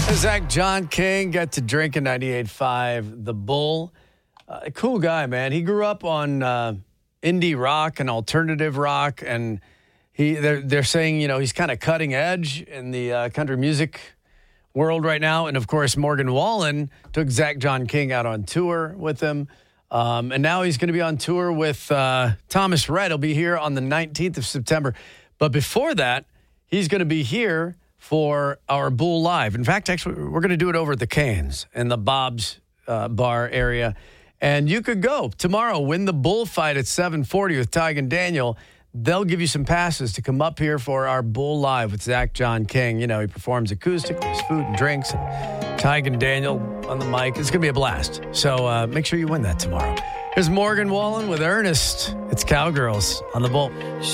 Zach John King got to drink in 98.5 The Bull. A cool guy, man. He grew up on indie rock and alternative rock, and they're saying, you know, he's kind of cutting edge in the country music world right now. And, of course, Morgan Wallen took Zach John King out on tour with him. And now he's going to be on tour with Thomas Rhett. He'll be here on the 19th of September. But before that, he's going to be here for our Bull Live. In fact, actually, we're going to do it over at the Canes in the Bob's Bar area. And you could go tomorrow, win the bullfight at 7:40 with Tig and Daniel. They'll give you some passes to come up here for our Bull Live with Zach John King. You know, he performs acoustic, there's food and drinks, and Tig and Daniel on the mic. It's going to be a blast. So make sure you win that tomorrow. Here's Morgan Wallen with Ernest. It's Cowgirls on the Bull.